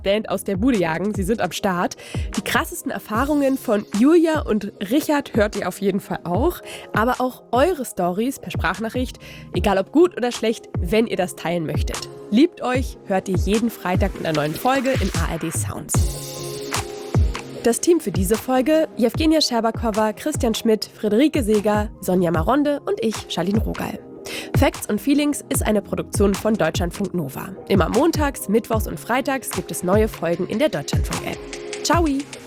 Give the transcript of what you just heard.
Band aus der Bude jagen. Sie sind am Start. Die krassesten Erfahrungen von Julia und Richard hört ihr auf jeden Fall auch. Aber auch eure Storys per Sprachnachricht, egal ob gut oder schlecht, wenn ihr das teilen möchtet. Liebt euch, hört ihr jeden Freitag in einer neuen Folge in ARD Sounds. Das Team für diese Folge: Jewgenia Scherbakowa, Christian Schmidt, Friederike Seeger, Sonja Maronde und ich, Charlene Rogal. Facts und Feelings ist eine Produktion von Deutschlandfunk Nova. Immer montags, mittwochs und freitags gibt es neue Folgen in der Deutschlandfunk-App. Ciao!